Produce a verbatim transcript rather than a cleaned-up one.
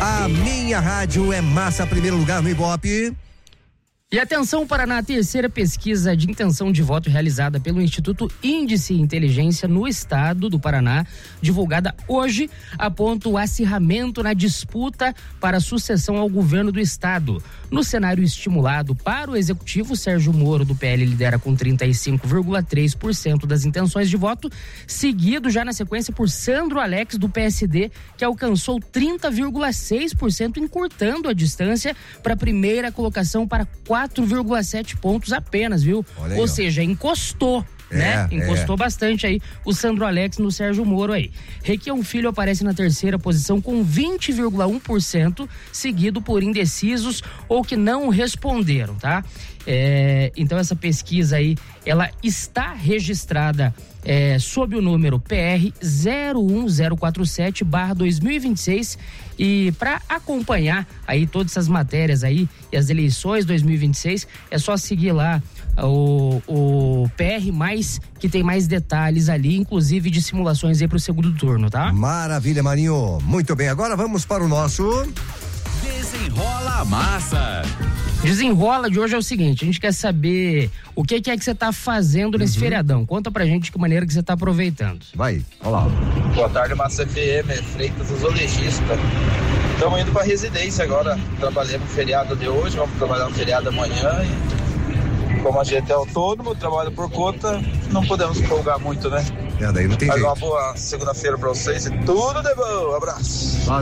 A minha rádio é massa, primeiro lugar no Ibope. E atenção, Paraná, a terceira pesquisa de intenção de voto realizada pelo Instituto Índice e Inteligência no estado do Paraná, divulgada hoje, aponta o acirramento na disputa para a sucessão ao governo do estado. No cenário estimulado para o executivo, Sérgio Moro, do P L, lidera com trinta e cinco vírgula três por cento das intenções de voto, seguido já na sequência por Sandro Alex, do P S D, que alcançou trinta vírgula seis por cento, encurtando a distância para a primeira colocação para quatro vírgula sete pontos apenas, viu? Olha aí, Ou ó. seja, encostou. É, né? Encostou é. bastante aí o Sandro Alex no Sérgio Moro aí. Requião Filho aparece na terceira posição com vinte vírgula um por cento, seguido por indecisos ou que não responderam, tá? É, então essa pesquisa aí, ela está registrada é, sob o número P R zero um zero quatro sete barra dois mil e vinte e seis, e para acompanhar aí todas essas matérias aí e as eleições dois mil e vinte e seis, é só seguir lá o, o P R mais, que tem mais detalhes ali, inclusive de simulações aí pro segundo turno, tá? Maravilha, Marinho. Muito bem, agora vamos para o nosso... Desenrola a Massa. Desenrola de hoje é o seguinte, a gente quer saber o que, que é que você tá fazendo nesse Uhum. feriadão. Conta pra gente de que maneira que você tá aproveitando. Vai, olha lá. Boa tarde, Massa F M, Freitas Azulejista. Estamos indo para residência agora. Trabalhei no feriado de hoje, vamos trabalhar no feriado amanhã. E como a gente é autônomo, trabalha por conta, não podemos folgar muito, né? É, daí não tem Mas jeito. uma boa segunda-feira para vocês e tudo de bom. Abraço.